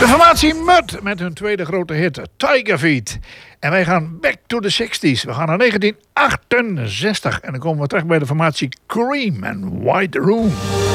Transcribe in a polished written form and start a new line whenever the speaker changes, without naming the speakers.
De formatie Mud met hun tweede grote hit, Tiger Feet. En wij gaan back to the 60s. We gaan naar 1968. En dan komen we terug bij de formatie Cream en White Room.